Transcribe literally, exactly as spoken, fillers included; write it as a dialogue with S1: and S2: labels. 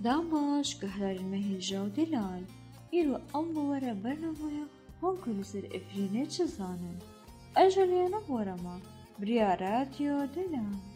S1: دام باش گەهدارین مەهێژە و دلال ئیرۆ ئەم بوەرە بەرنەمەیە هەنگکە لەسەر ئەفرینە چ زانن ئەژەلیانە بۆرەما بریارەتیۆ دلال